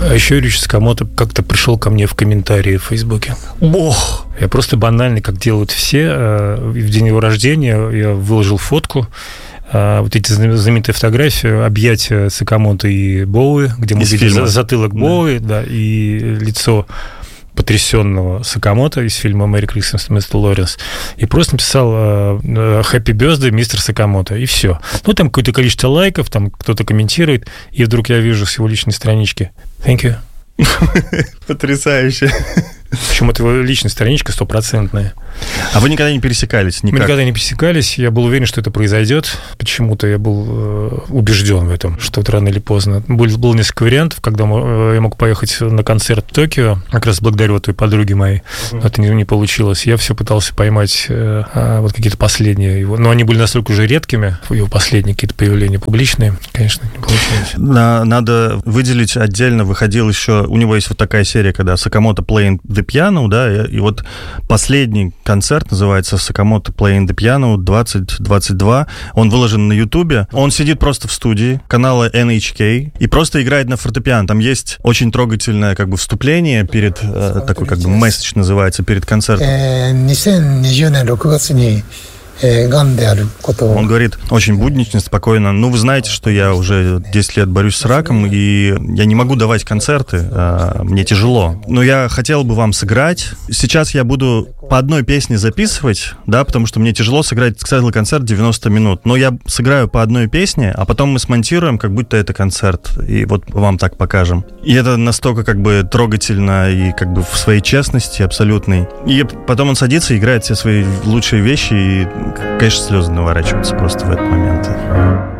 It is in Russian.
А еще Рюичи Сакамото как-то пришел ко мне в комментарии в Фейсбуке. Бог! Я просто банально, как делают все, в день его рождения я выложил фотку, вот эти знаменитые фотографии объятия Сакамото и Боуи, где мы видим затылок Боуи, да, и лицо потрясенного Сакамото из фильма «Мэри Крисмас» Мистер Лоренс, и просто написал «Happy birthday, мистер Сакамото», и все. Ну, там какое-то количество лайков, там кто-то комментирует, и вдруг я вижу с его личной странички «Thank you». Потрясающе. Причем это его личная страничка 100%. А вы никогда не пересекались? Никак? Мы никогда не пересекались. Я был уверен, что это произойдет. Почему-то я был убежден в этом, что это рано или поздно. Было несколько вариантов, когда я мог поехать на концерт в Токио, как раз благодаря той подруге моей. Это не получилось. Я все пытался поймать вот какие-то последние его. Но они были настолько уже редкими, его последние какие-то появления публичные. Конечно, не получилось. Надо выделить отдельно. Выходил еще... У него есть вот такая серия, когда Сакамото Playing the Piano, да, и вот последний концерт называется Сакамото Playing the Piano 2022. Он выложен на Ютубе. Он сидит просто в студии канала NHK и просто играет на фортепиано. Там есть очень трогательное как бы вступление перед такой как бы месседж называется перед концертом. 2020年6月に Он говорит очень буднично, спокойно. Ну, вы знаете, что я уже 10 лет борюсь с раком, и я не могу давать концерты, мне тяжело. Но я хотел бы вам сыграть. Сейчас я буду по одной песне записывать, да, потому что мне тяжело сыграть целый концерт 90 минут. Но я сыграю по одной песне, а потом мы смонтируем, как будто это концерт. И вот вам так покажем. И это настолько как бы трогательно и как бы в своей честности абсолютной. И потом он садится и играет все свои лучшие вещи, и, конечно, слезы наворачиваются просто в этот момент.